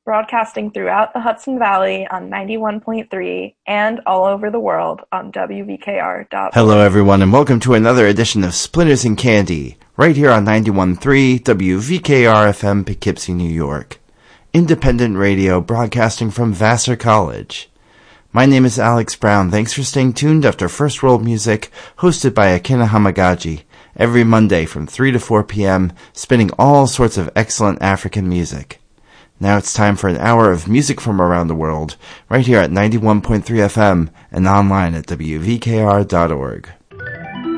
broadcasting throughout the Hudson Valley on 91.3 and all over the world on WVKR.org. Hello, everyone, and welcome to another edition of Splinters and Candy, right here on 91.3 WVKR-FM, Poughkeepsie, New York. Independent radio broadcasting from Vassar College. My name is Alex Brown. Thanks for staying tuned after First World Music, hosted by Akina Hamagaji, every Monday from 3 to 4 p.m., spinning all sorts of excellent African music. Now it's time for an hour of music from around the world, right here at 91.3 FM and online at WVKR.org.